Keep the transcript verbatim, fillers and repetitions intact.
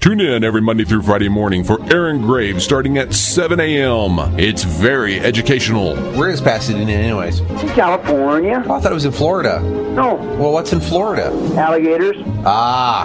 Tune in every Monday through Friday morning for Aaron Graves starting at seven a.m. It's very educational. Where is Pasadena anyways? In California. Oh, I thought it was in Florida. No. Well, what's in Florida? Alligators. Ah.